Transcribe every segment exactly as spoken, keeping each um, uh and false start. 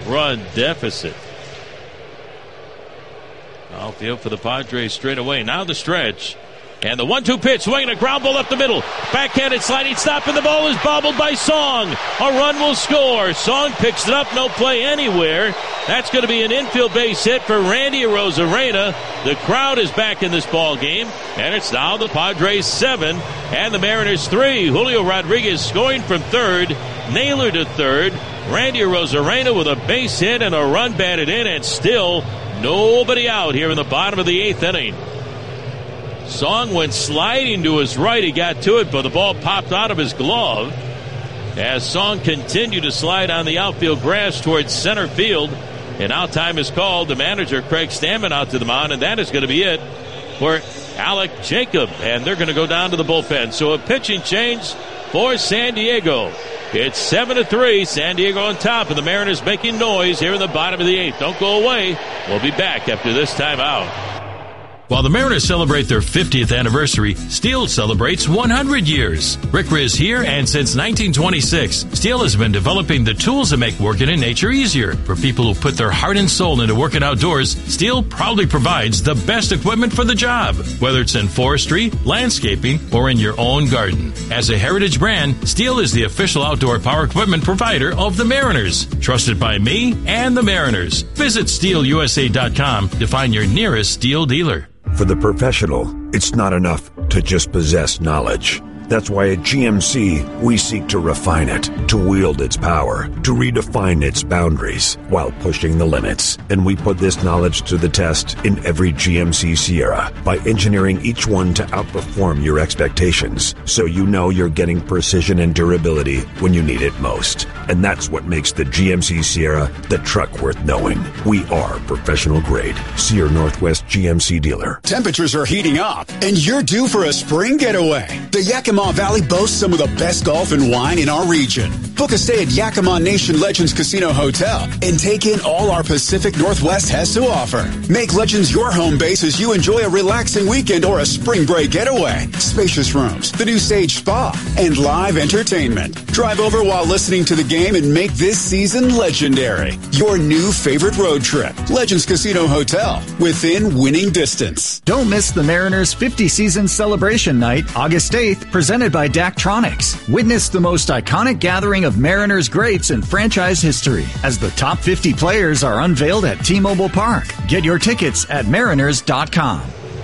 run deficit. Outfield for the Padres straight away. Now the stretch. And the one two pitch, swinging a ground ball up the middle. Backhanded sliding stop, and the ball is bobbled by Song. A run will score. Song picks it up, no play anywhere. That's going to be an infield base hit for Randy Arozarena. The crowd is back in this ball game, and it's now the Padres seven and the Mariners three. Julio Rodriguez scoring from third. Naylor to third. Randy Arozarena with a base hit and a run batted in, and still nobody out here in the bottom of the eighth inning. Song went sliding to his right. He got to it, but the ball popped out of his glove as Song continued to slide on the outfield grass towards center field. And out time is called. The manager, Craig Stammen, out to the mound, and that is going to be it for Alec Jacob. And they're going to go down to the bullpen. So a pitching change for San Diego. It's seven to three. San Diego on top, and the Mariners making noise here in the bottom of the eighth. Don't go away. We'll be back after this timeout. While the Mariners celebrate their fiftieth anniversary, Steel celebrates one hundred years. Rick Riz here, and since nineteen twenty-six, Steel has been developing the tools that make working in nature easier. For people who put their heart and soul into working outdoors, Steel proudly provides the best equipment for the job, whether it's in forestry, landscaping, or in your own garden. As a heritage brand, Steel is the official outdoor power equipment provider of the Mariners, trusted by me and the Mariners. Visit steel u s a dot com to find your nearest Steel dealer. For the professional, it's not enough to just possess knowledge. That's why at G M C, we seek to refine it, to wield its power, to redefine its boundaries, while pushing the limits. And we put this knowledge to the test in every G M C Sierra by engineering each one to outperform your expectations, so you know you're getting precision and durability when you need it most. And that's what makes the G M C Sierra the truck worth knowing. We are professional grade. See your Northwest G M C dealer. Temperatures are heating up, and you're due for a spring getaway. The Yakima Valley boasts some of the best golf and wine in our region. Book a stay at Yakima Nation Legends Casino Hotel and take in all our Pacific Northwest has to offer. Make Legends your home base as you enjoy a relaxing weekend or a spring break getaway. Spacious rooms, the new Sage Spa, and live entertainment. Drive over while listening to the game and make this season legendary. Your new favorite road trip. Legends Casino Hotel, within winning distance. Don't miss the Mariners' fifty season celebration night, August eighth, presented by Daktronics. Witness the most iconic gathering of Mariners greats in franchise history as the top fifty players are unveiled at T-Mobile Park. Get your tickets at mariners dot com.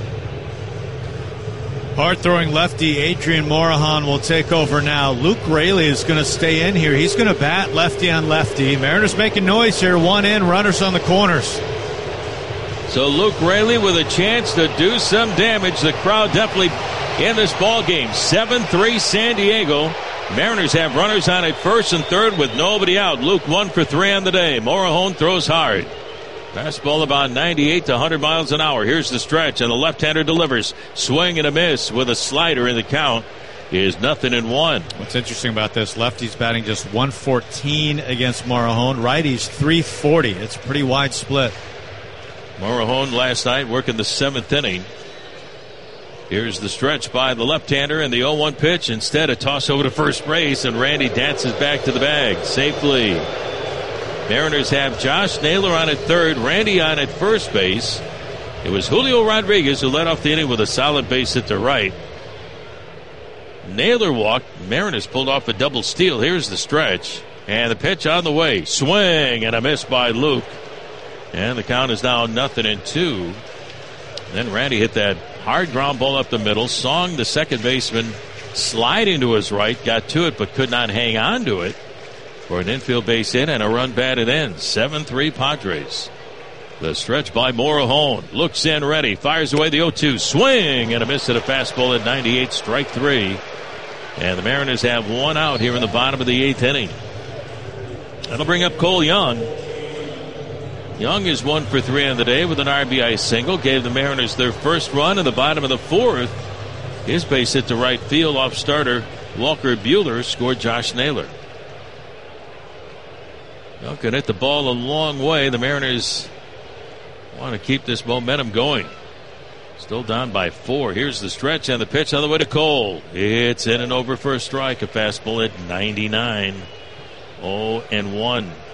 Hard-throwing lefty Adrian Morejon will take over now. Luke Raley is going to stay in here. He's going to bat lefty on lefty. Mariners making noise here. One in, runners on the corners. So Luke Raley with a chance to do some damage. The crowd definitely in this ball game. seven three San Diego. Mariners have runners on at first and third with nobody out. Luke one for three on the day. Morejon throws hard. Fastball about ninety-eight to one hundred miles an hour. Here's the stretch, and the left-hander delivers. Swing and a miss with a slider, in the count is nothing in one. What's interesting about this, lefty's batting just one fourteen against Morejon. Righty's three forty. It's a pretty wide split. Morejon last night working the seventh inning. Here's the stretch by the left-hander, and the oh one pitch. Instead, a toss over to first base, and Randy dances back to the bag safely. Mariners have Josh Naylor on at third, Randy on at first base. It was Julio Rodriguez who led off the inning with a solid base hit to right. Naylor walked. Mariners pulled off a double steal. Here's the stretch, and the pitch on the way. Swing and a miss by Luke. And the count is now nothing in two. Then Randy hit that hard ground ball up the middle. Song, the second baseman, sliding to his right, got to it but could not hang on to it for an infield base hit and a run batted in. seven three Padres. The stretch by Morejon. Looks in, ready, fires away the oh two. Swing and a miss at a fastball at ninety-eight, strike three. And the Mariners have one out here in the bottom of the eighth inning. That'll bring up Cole Young. Young is one for three on the day with an R B I single. Gave the Mariners their first run in the bottom of the fourth. His base hit to right field off starter Walker Buehler scored Josh Naylor. Young can hit the ball a long way. The Mariners want to keep this momentum going. Still down by four. Here's the stretch and the pitch on the way to Cole. It's in and over for a strike. A fastball at ninety-nine. oh and one.